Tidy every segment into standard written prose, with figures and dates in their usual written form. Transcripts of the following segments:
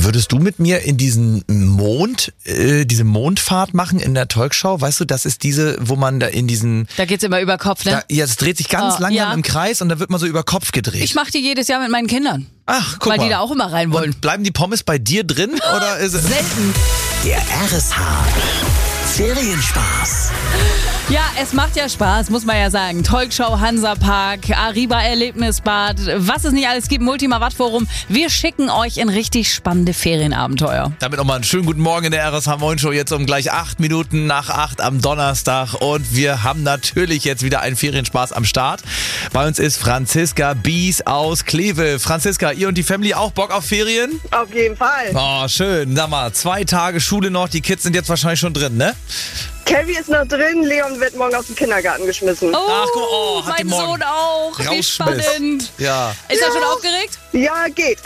Würdest du mit mir in diesen diese Mondfahrt machen in der Talkshow? Weißt du, das ist diese, wo man da in diesen... Da geht's immer über Kopf, ne? Es dreht sich ganz langsam im Kreis und da wird man so über Kopf gedreht. Ich mache die jedes Jahr mit meinen Kindern. Ach, guck mal. Weil die da auch immer rein wollen. Und bleiben die Pommes bei dir drin? Oder ist es Selten. Der RSH Ferienspaß. Ja, es macht ja Spaß, muss man ja sagen. Talkshow, Hansapark, Arriva Erlebnisbad, was es nicht alles gibt, Multima Wattforum. Wir schicken euch in richtig spannende Ferienabenteuer. Damit nochmal einen schönen guten Morgen in der RSH Morning Show. Jetzt um gleich 8 Minuten nach 8 am Donnerstag. Und wir haben natürlich jetzt wieder einen Ferienspaß am Start. Bei uns ist Franziska Bies aus Kleve. Franziska, ihr und die Family auch Bock auf Ferien? Auf jeden Fall. Oh, schön. Sag mal, 2 Tage Schule noch. Die Kids sind jetzt wahrscheinlich schon drin, ne? Kelly ist noch drin, Leon wird morgen aus dem Kindergarten geschmissen. Ach, guck mal, hat mein die morgen Sohn auch. Wie rausschmiss. spannend. Ja. Ist er schon aufgeregt? Ja, geht.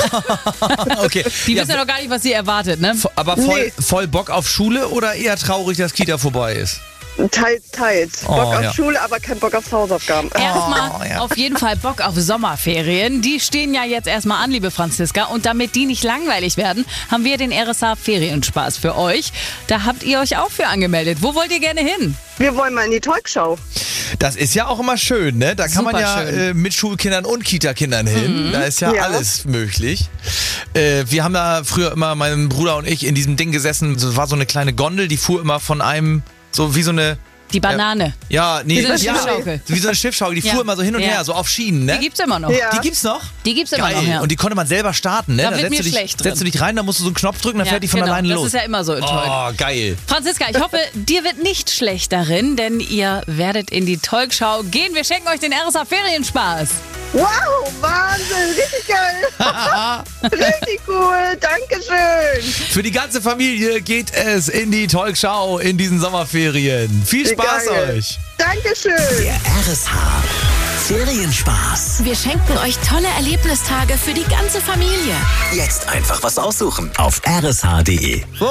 Okay. Die wissen ja noch gar nicht, was sie erwartet, ne? Aber voll Bock auf Schule oder eher traurig, dass Kita vorbei ist? Teils. Bock auf ja. Schule, aber kein Bock auf Hausaufgaben. Erstmal ja. auf jeden Fall Bock auf Sommerferien. Die stehen ja jetzt erstmal an, liebe Franziska. Und damit die nicht langweilig werden, haben wir den RSH Ferienspaß für euch. Da habt ihr euch auch für angemeldet. Wo wollt ihr gerne hin? Wir wollen mal in die Talkshow. Das ist ja auch immer schön, ne? Da kann man ja mit Schulkindern und Kita-Kindern hin. Da ist ja alles möglich. Wir haben da früher immer, mein Bruder und ich, in diesem Ding gesessen. Das war so eine kleine Gondel, die fuhr immer von einem, so wie so eine... Die Banane. Nee. Wie so eine Schiffschaukel. Wie so eine Schiffschaukel. Die fuhr immer so hin und her, so auf Schienen, ne? Die gibt's immer noch. Ja. Die gibt's noch? Die gibt's immer Geil. noch, ja. Und die konnte man selber starten, ne? Da wird mir schlecht drin. setzt du dich rein, dann musst du so einen Knopf drücken, dann fährt die von alleine los. Das ist ja immer so in Talk. Oh, geil. Franziska, ich hoffe, dir wird nicht schlecht darin, denn ihr werdet in die Talkshow gehen. Wir schenken euch den RSH Ferienspaß. Wow, Wahnsinn, richtig geil. Richtig cool, Dankeschön. Für die ganze Familie geht es in die Talkshow in diesen Sommerferien. Viel Spaß geil. euch. Dankeschön. Der RSH Ferienspaß. Wir schenken euch tolle Erlebnistage für die ganze Familie. Jetzt einfach was aussuchen auf rsh.de.